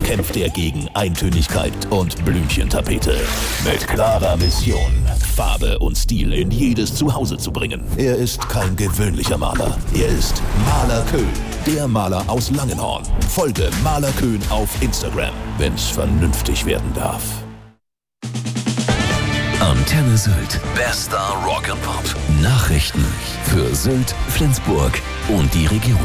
kämpft er gegen Eintönigkeit und Blümchentapete. Mit klarer Mission, Farbe und Stil in jedes Zuhause zu bringen. Er ist kein gewöhnlicher Maler. Er ist Maler Köhn, der Maler aus Langenhorn. Folge Maler Köhn auf Instagram, wenn's vernünftig werden darf. Antenne Sylt. Bester Rock and Pop. Nachrichten für Sylt, Flensburg und die Region.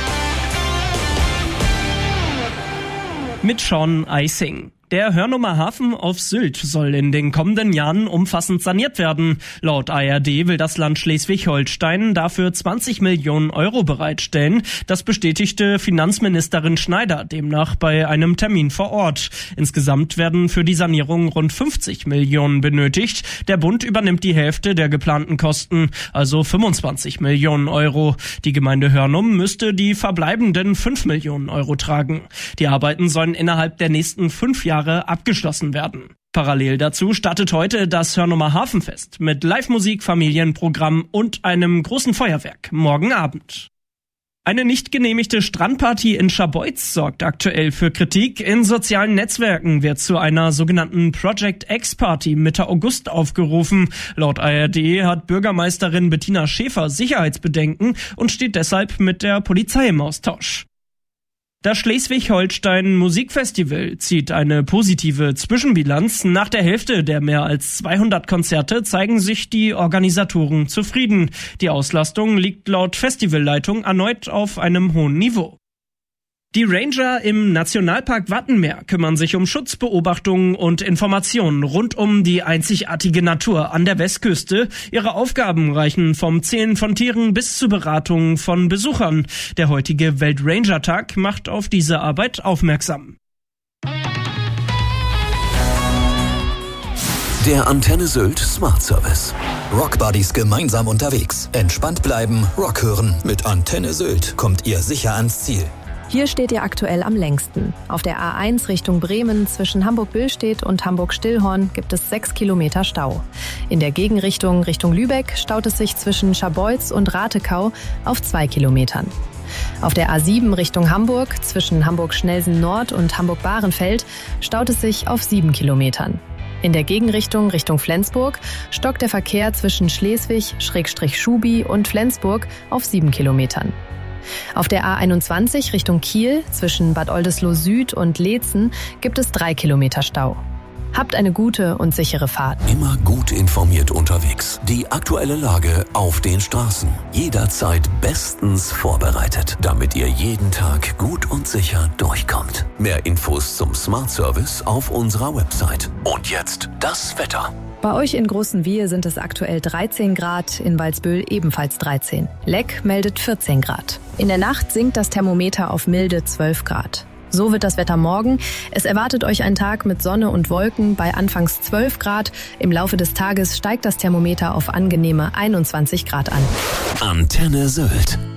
Mit Sean Eising. Der Hörnummer Hafen auf Sylt soll in den kommenden Jahren umfassend saniert werden. Laut ARD will das Land Schleswig-Holstein dafür 20 Millionen Euro bereitstellen. Das bestätigte Finanzministerin Schneider demnach bei einem Termin vor Ort. Insgesamt werden für die Sanierung rund 50 Millionen benötigt. Der Bund übernimmt die Hälfte der geplanten Kosten, also 25 Millionen Euro. Die Gemeinde Hörnum müsste die verbleibenden 5 Millionen Euro tragen. Die Arbeiten sollen innerhalb der nächsten 5 Jahre abgeschlossen werden. Parallel dazu startet heute das Hörnumer Hafenfest mit Live-Musik, Familienprogramm und einem großen Feuerwerk morgen Abend. Eine nicht genehmigte Strandparty in Scharbeutz sorgt aktuell für Kritik. In sozialen Netzwerken wird zu einer sogenannten Project X-Party Mitte August aufgerufen. Laut ARD hat Bürgermeisterin Bettina Schäfer Sicherheitsbedenken und steht deshalb mit der Polizei im Austausch. Das Schleswig-Holstein Musikfestival zieht eine positive Zwischenbilanz. Nach der Hälfte der mehr als 200 Konzerte zeigen sich die Organisatoren zufrieden. Die Auslastung liegt laut Festivalleitung erneut auf einem hohen Niveau. Die Ranger im Nationalpark Wattenmeer kümmern sich um Schutzbeobachtungen und Informationen rund um die einzigartige Natur an der Westküste. Ihre Aufgaben reichen vom Zählen von Tieren bis zu Beratungen von Besuchern. Der heutige Weltranger-Tag macht auf diese Arbeit aufmerksam. Der Antenne Sylt Smart Service. Rockbuddies gemeinsam unterwegs. Entspannt bleiben, Rock hören. Mit Antenne Sylt kommt ihr sicher ans Ziel. Hier steht ihr aktuell am längsten. Auf der A1 Richtung Bremen zwischen Hamburg-Billstedt und Hamburg-Stillhorn gibt es 6 Kilometer Stau. In der Gegenrichtung Richtung Lübeck staut es sich zwischen Scharbeutz und Ratekau auf 2 Kilometern. Auf der A7 Richtung Hamburg zwischen Hamburg-Schnelsen Nord und Hamburg-Bahrenfeld staut es sich auf 7 Kilometern. In der Gegenrichtung Richtung Flensburg stockt der Verkehr zwischen Schleswig-Schubi und Flensburg auf 7 Kilometern. Auf der A21 Richtung Kiel zwischen Bad Oldesloe Süd und Leetzen gibt es 3 Kilometer Stau. Habt eine gute und sichere Fahrt. Immer gut informiert unterwegs. Die aktuelle Lage auf den Straßen. Jederzeit bestens vorbereitet, damit ihr jeden Tag gut und sicher durchkommt. Mehr Infos zum Smart Service auf unserer Website. Und jetzt das Wetter. Bei euch in Großenwiehe sind es aktuell 13 Grad, in Walsbüll ebenfalls 13. Leck meldet 14 Grad. In der Nacht sinkt das Thermometer auf milde 12 Grad. So wird das Wetter morgen. Es erwartet euch ein Tag mit Sonne und Wolken bei anfangs 12 Grad. Im Laufe des Tages steigt das Thermometer auf angenehme 21 Grad an. Antenne Sylt.